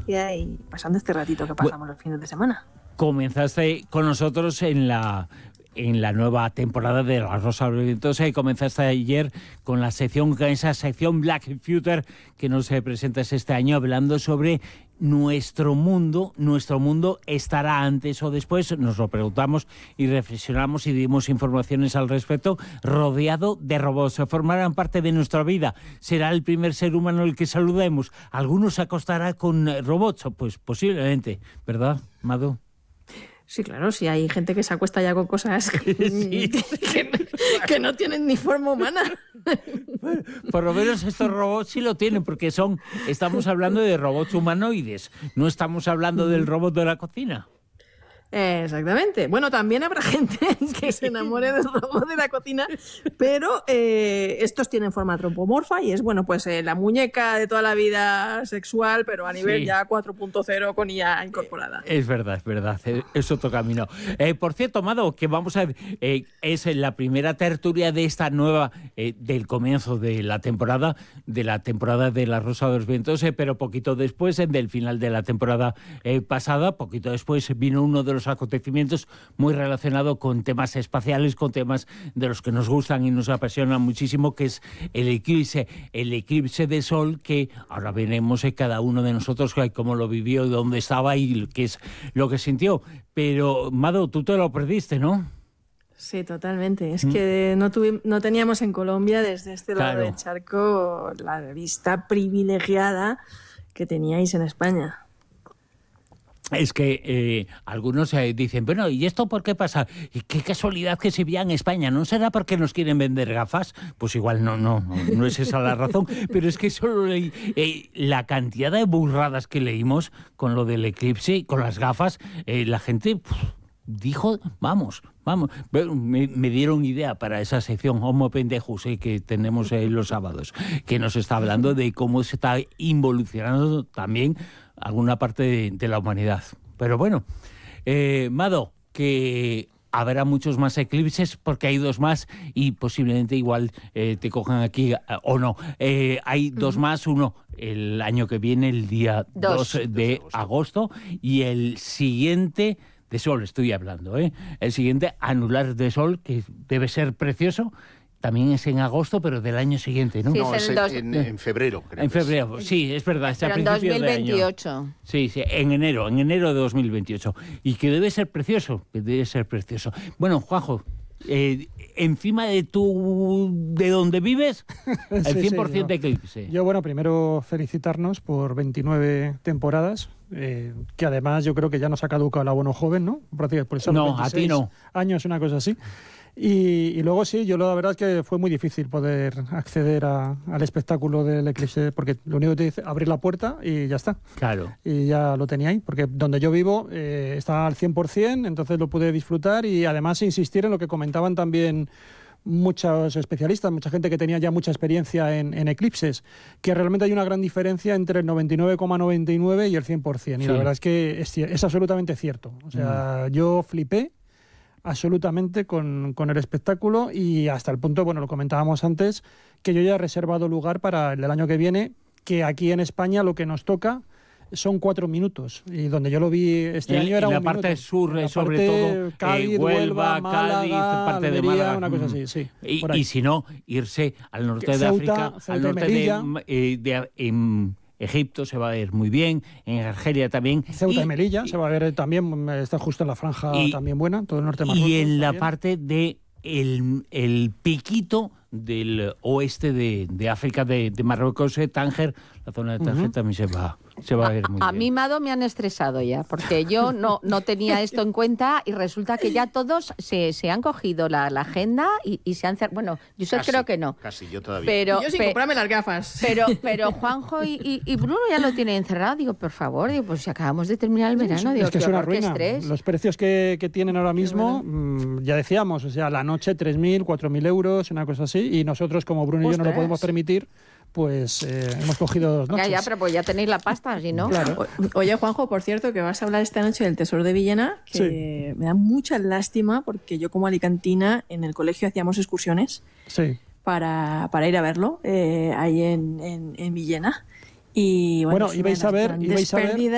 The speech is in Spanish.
tecnología y pasando este ratito que pasamos los fines de semana. Comenzaste con nosotros en la nueva temporada de La Rosa de los Vientos y comenzaste ayer con esa sección Black Future que nos presentas este año, hablando sobre nuestro mundo estará antes o después, nos lo preguntamos y reflexionamos y dimos informaciones al respecto, rodeado de robots, formarán parte de nuestra vida, será el primer ser humano el que saludemos, ¿alguno se acostará con robots? Pues posiblemente, ¿verdad, Madu? Sí, claro, sí, hay gente que se acuesta ya con cosas que no tienen ni forma humana. Por lo menos estos robots sí lo tienen, porque estamos hablando de robots humanoides, no estamos hablando del robot de la cocina. Exactamente. Bueno, también habrá gente que se enamore del robot de la cocina, pero estos tienen forma antropomorfa y es, bueno, pues la muñeca de toda la vida sexual, pero a nivel ya 4.0 con IA incorporada. Es verdad, es otro camino. Por cierto, Mado, que vamos a ver, es la primera tertulia de esta nueva, del comienzo de la temporada de La Rosa de los Vientos, pero poquito después, del final de la temporada pasada, poquito después vino uno de los acontecimientos muy relacionado con temas espaciales, con temas de los que nos gustan y nos apasionan muchísimo, que es el eclipse de sol, que ahora veremos cada uno de nosotros cómo lo vivió, dónde estaba y qué es lo que sintió. Pero, Mado, tú te lo perdiste, ¿no? Sí, totalmente. Es que no teníamos en Colombia, desde este lado del charco, la vista privilegiada que teníais en España. Es que algunos dicen, bueno, ¿y esto por qué pasa? Y qué casualidad que se veía en España. ¿No será porque nos quieren vender gafas? Pues igual no es esa la razón. Pero es que solo la cantidad de burradas que leímos con lo del eclipse y con las gafas, la gente dijo, vamos. Me dieron idea para esa sección Homo Pendejos que tenemos los sábados, que nos está hablando de cómo se está involucionando también alguna parte de la humanidad. Pero bueno, Mado, que habrá muchos más eclipses porque hay dos más y posiblemente igual te cojan aquí o no. Hay dos más, uno el año que viene, el día 2 de agosto, y el siguiente de sol estoy hablando, el siguiente anular de sol, que debe ser precioso. También es en agosto, pero del año siguiente, ¿no? Sí, No, es en febrero, creo. En febrero, sí, es verdad. Pero en 2028. Sí, en enero de 2028. Y que debe ser precioso, Bueno, Juanjo, encima de donde vives, el 100% de eclipse. Yo, bueno, primero felicitarnos por 29 temporadas, que además yo creo que ya nos ha caducado el abono joven, ¿no? Por eso no, a ti no. Años, una cosa así. Y luego sí, la verdad es que fue muy difícil poder acceder al espectáculo del eclipse, porque lo único que te dice es abrir la puerta y ya está. Claro. Y ya lo tenía ahí, porque donde yo vivo está al 100%, entonces lo pude disfrutar y además insistir en lo que comentaban también muchos especialistas, mucha gente que tenía ya mucha experiencia en eclipses, que realmente hay una gran diferencia entre el 99,99 y el 100%. Y la verdad es que es absolutamente cierto. O sea, yo flipé absolutamente con el espectáculo y hasta el punto, bueno, lo comentábamos antes, que yo ya he reservado lugar para el del año que viene, que aquí en España lo que nos toca son 4 minutos, y donde yo lo vi este año era 1 minuto. En la parte sur, sobre todo, Cádiz, Huelva, Málaga, Cádiz, parte Almería, de Málaga. Una cosa así, sí. Y si no, irse al norte de África, al norte de Egipto se va a ver muy bien, en Argelia también. Ceuta y Melilla se va a ver también, está justo en la franja también buena, todo el norte de Marruecos. Y en la también. parte de el piquito del oeste de África, de Marruecos, Tánger, la zona de Tánger también se va a ver muy bien. A mí, Mado, me han estresado ya, porque yo no tenía esto en cuenta y resulta que ya todos se han cogido la agenda y se han cerrado. Bueno, yo creo que no. Casi, yo todavía. Pero, yo sin comprarme las gafas. Pero Juanjo y Bruno ya lo tienen encerrado. Digo, por favor, pues si acabamos de terminar el verano, digo, es que es una ruina. Estrés. Los precios que tienen ahora mismo, ya decíamos, o sea, la noche 3.000, 4.000 euros, una cosa así, y nosotros como Bruno y yo no lo podemos permitir, pues hemos cogido 2 noches. Ya, pero pues ya tenéis la pasta, si no. Claro. Oye, Juanjo, por cierto, que vas a hablar esta noche del Tesoro de Villena, que me da mucha lástima, porque yo como alicantina en el colegio hacíamos excursiones para ir a verlo ahí en Villena. Y bueno, ibais a ver